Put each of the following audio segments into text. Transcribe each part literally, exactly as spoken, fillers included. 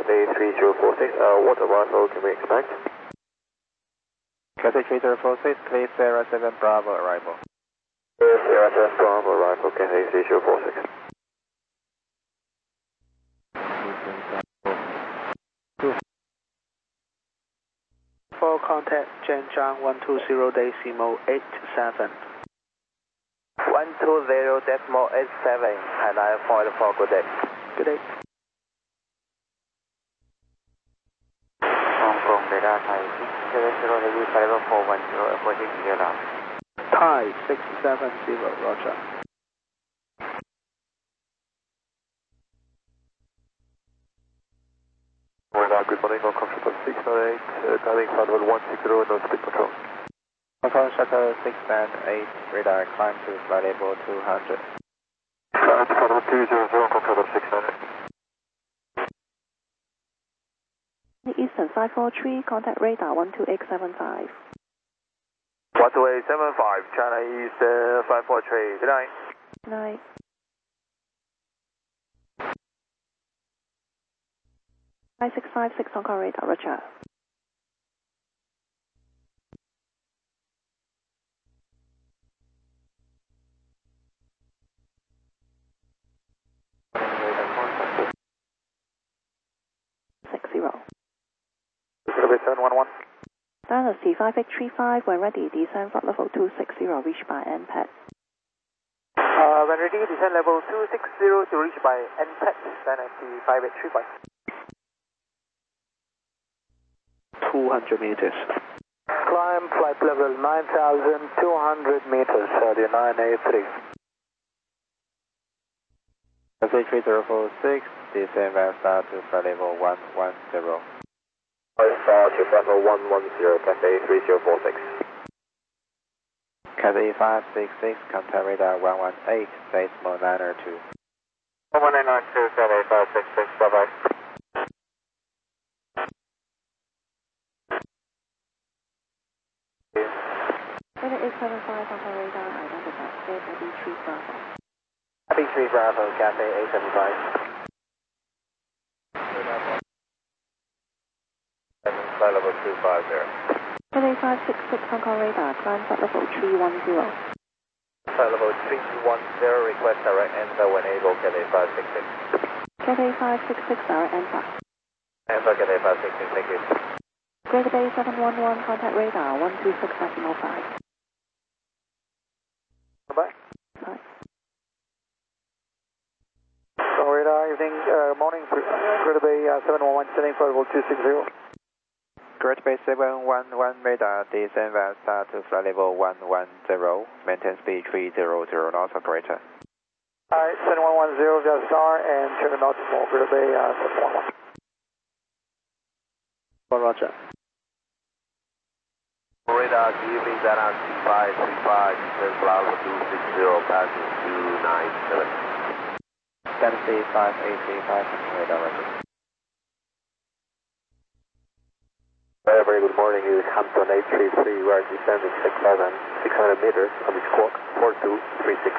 Cathay three zero four six, uh, what arrival can we expect? Cathay three zero four six, clear Sierra seven Bravo arrival. Sierra seven Bravo arrival, Cathay three zero four six. For contact, Zhenjiang one two zero decimal eight seven. one two zero decimal eight seven, Hainan point four, good day. Good day. Hong Kong radar Thai six seven zero heavy five four one zero approaching Sierra. Thai six seven zero, roger. Radar, good morning, Hong Kong Shuttle six nine eight, uh, dialing flight level one six zero, no speed control. Hong Kong Shuttle six nine eight, radar climb to flight level two hundred. Flight level two hundred, Hong Kong Shuttle six nine eight. Eastern five four three, contact radar one two eight seven five. one two eight seven five, China Eastern five four three, good night. Good night. five six five six, Hong Kong radar, roger. Six zero. seven one one. Dallas T five eight three five, when ready, descend flight level two six zero, reach by N P A D. Uh, when ready, descend level two six zero to reach by N P A D, Dallas T five eight three five. two hundred meters. Climb flight level nine thousand two hundred meters, Saudi nine eight three. Cathay three zero four six, descend via star to flight level one one zero. Star to flight level one one zero, Cathay three zero four six. Cathay five six six, contact radar one one eight, decimal niner two. one one eight nine two, Cathay five six six, bye bye. eight seven five, Hong Kong radar, identified, Air Abby three Bravo. Abby three Bravo, Cathay eight seven five. Flight level two five zero. Cathay five six six, Hong Kong radar, climb flight level three one zero. Flight level three one zero, request direct enter when able, Cathay five six six. Cathay five six six, direct enter. Enter Cathay five six six, thank you. Greater Bay seven one one, contact radar one two six decimal five. Bye. Bye. So radar, evening, uh, morning, Greater Bay uh, seven one one, sending flight level two six zero. Great Bay seven one one radar, descend via star to flight level one one zero, maintain speed three zero zero knots or greater. Alright, seven one one zero, via star, and turn the knots more, Greater Bay uh, seven one one. For roger. Radar, good evening, Dana T five three five, descend flight level two six zero, passing two nine seven. Galaxy five eight three five, radar roger. Very, very good morning, this is Hampton eight three three, we are descending six thousand six hundred meters on the squawk four two three six.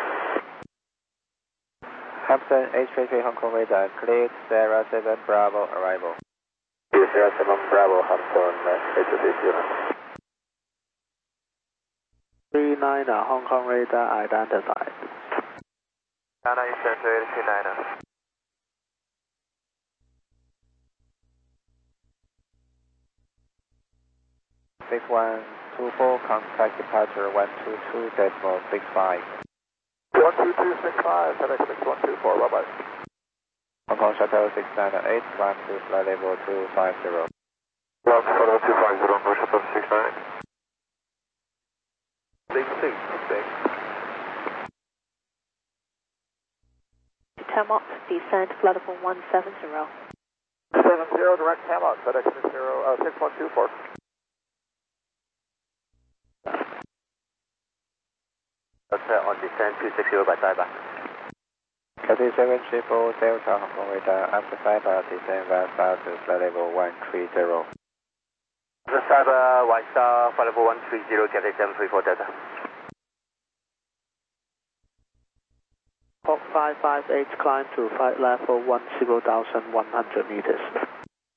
Hampton eight three three, Hong Kong radar, cleared Sierra seven Bravo arrival. Sierra seven Bravo, Hampton eight three three zero. three niner, Hong Kong radar identified. China Eastern three niner. six one two four, contact departure one two two decimal six five. one two two six five, FedEx six one two four, bye bye. Hong Kong Shuttle six nine eight, climb to flight level two five zero. One level two five zero, Hong Kong Shuttle six nine. six six six. Tamok, descend flight level one seven zero. seven zero, direct Hammock, FedEx six zero, uh, six one two four. Okay, on descent two six zero by Saiba. Cathay seven triple Delta, Hong Kong radar, after Saiba, descend via star to flight level one three zero. The Saiba, one star, flight level one three zero, Cathay seven three four Delta. Hawk five five eight, climb to flight level one zero thousand one hundred meters.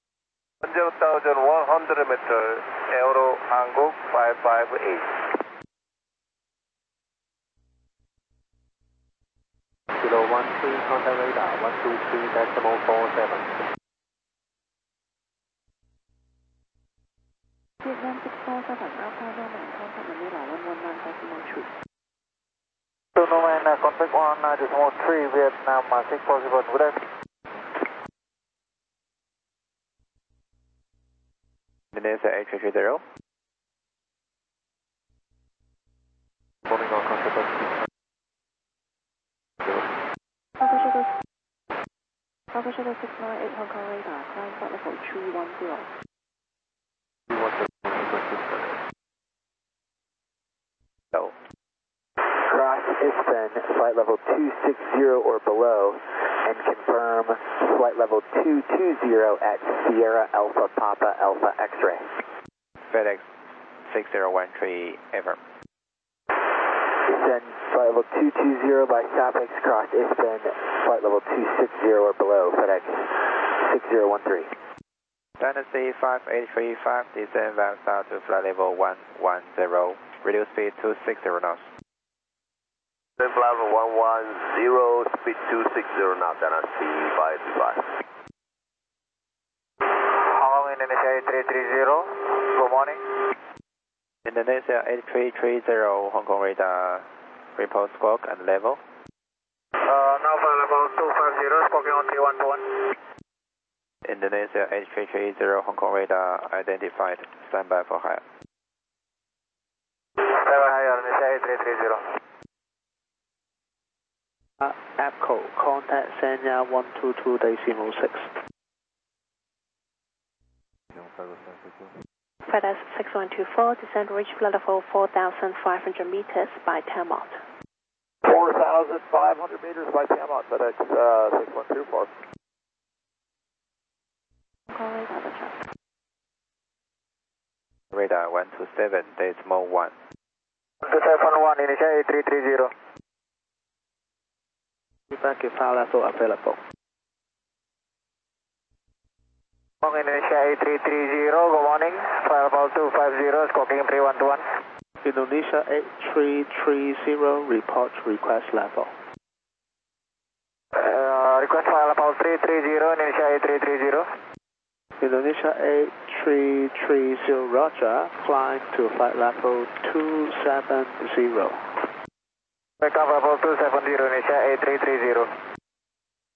one thousand one hundred meters, Aero Hanguk five five eight. Kilo one three, contact radar one two three decimal four seven. Vietnam six four seven, Alpha Roman, contact Manila one one nine decimal three. So Norman, uh, contact one nine decimal three, Vietnam uh, six four seven, good day. Indonesia eight three three zero. Morning on contact Alpha Shuttle, Alpha Shuttle six nine eight Hong Kong radar, climb flight level three one zero. So, Cross Ispen, flight level two six zero or below, and confirm flight level two two zero at Sierra Alpha Papa Alpha X-ray. FedEx six zero one three, ever. Descend flight level two two zero by Safex, cross Ispen, flight level two six zero or below, FedEx six zero one three. Dynasty five eight three five, descend via start to flight level one one zero, reduce speed two six zero knots. Descend flight level one one zero, speed two six zero knots, Dynasty five two five. Hong Kong Indonesia eight three three zero, good morning. Indonesia eight three three zero, Hong Kong radar, report squawk and level. Uh, now flight level two five zero, squawking on three one two one. Indonesia eight three three zero, Hong Kong radar identified, standby for higher. Standby higher, Indonesia eight three three zero. Uh, APCO, contact Sanya one two two decimal six. FedEx six one two four, descend reach flight level four thousand five hundred meters by Tamot. four thousand five hundred meters by Tamot, FedEx uh, six one two four. Hong Kong radar, the track. Radar one two seven, decimal one. two seven one, Indonesia eight three three zero. Feedback if file level available. Hong Kong Indonesia eight three three zero, good morning. Flight level two five zero, squawking three one two one. Indonesia eight three three zero, report request level. Uh, request flight level three three zero, Indonesia eight three three zero. Indonesia eight three three zero, roger, climb to flight level two seven zero. Wake up level two seven zero, Indonesia eight three three zero.